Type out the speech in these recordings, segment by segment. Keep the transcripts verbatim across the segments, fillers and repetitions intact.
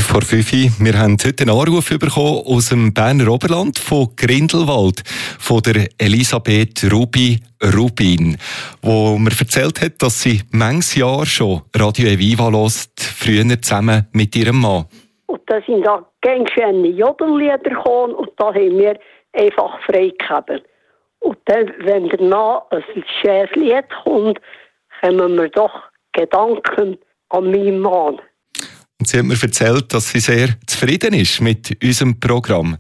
vor fünf Uhr. Wir haben heute einen Anruf bekommen aus dem Berner Oberland von Grindelwald, von der Elisabeth Rubi Rubin, wo mir erzählt hat, dass sie manches Jahr schon Radio Eviva hört, früher zusammen mit ihrem Mann. Und da sind da ganz schöne Jodellieder gekommen und da haben wir einfach freigegeben. Und dann, wenn danach ein schönes Lied kommt, kommen wir doch Gedanken an meinen Mann. Und sie hat mir erzählt, dass sie sehr zufrieden ist mit unserem Programm.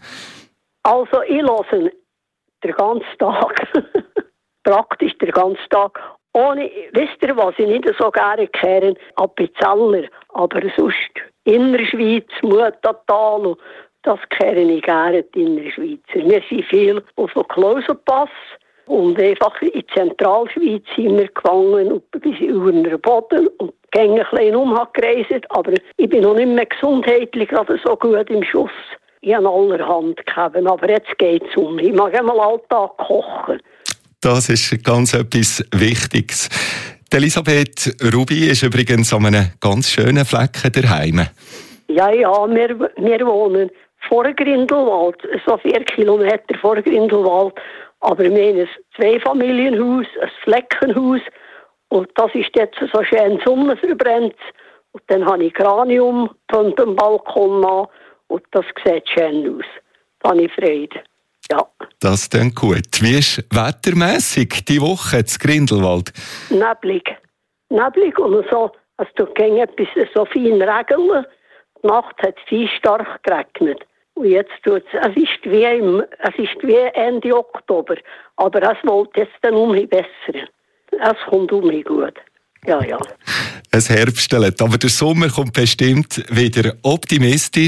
Also ich höre den ganzen Tag, praktisch den ganzen Tag. Ohne, wisst ihr, was ich nicht so gerne kehre? Appenzeller, aber sonst Innerschweiz, Mutatal, das kehre ich gerne, die Innerschweizer. Wir sind viel auf dem Klausenpass und einfach in die Zentralschweiz sind wir gegangen und bis über den Boden und gingen ein bisschen umgereist, aber ich bin noch nicht mehr gesundheitlich gerade so gut im Schuss. Ich habe allerhand gehabt, aber jetzt geht es um. Ich mag einmal Alltag kochen. Das ist ganz etwas Wichtiges. Die Elisabeth Rubi ist übrigens an einem ganz schönen Flecken daheim. Ja, ja, wir, wir wohnen vor Grindelwald, so vier Kilometer vor Grindelwald. Aber wir haben ein Zweifamilienhaus, ein Fleckenhaus. Und das ist jetzt so schön Sonne verbrennt. Und dann habe ich Granium von dem Balkon an. Und das sieht schön aus. Da habe ich Freude. Ja. Das klingt gut. Wie ist wettermässig die Woche in Grindelwald? Neblig. Neblig und so. Es tut gegen etwas so fein regeln. Die Nacht hat es viel stark geregnet. Und jetzt tut es, es ist wie, im, es ist wie Ende Oktober. Aber es wollte jetzt dann um mich besser. Es kommt um mich gut. Ja, ja. Es herbstelt, aber der Sommer kommt bestimmt wieder optimistisch.